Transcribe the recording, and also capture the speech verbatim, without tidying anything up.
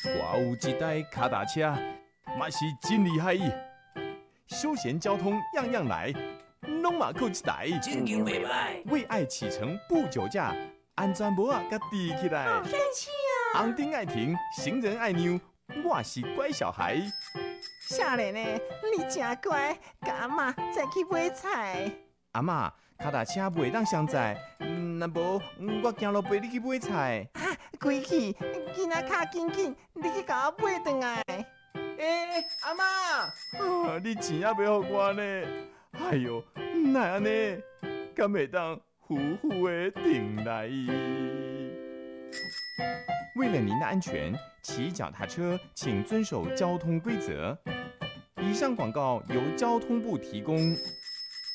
我有一台脚踏车，嘛是真厉害。休闲交通样样来，拢嘛够一台。 真经袂歹。 为爱启程不酒驾，安全帽啊，甲戴起来。 好帅气啊！ 红灯爱停，行人爱让，我是乖小孩。 少年呢，你真乖，甲阿嬷再去买菜。 阿嬷，脚踏车袂当上载，若无我行路陪你去买菜。 啊，归去，囡仔卡紧紧，你去甲我买转来。 诶、欸，阿嬷，啊，你钱也袂予我呢？哎呦，哪安尼？敢袂当呼呼的停来？为了您的安全，骑脚踏车请遵守交通规则。以上广告由交通部提供。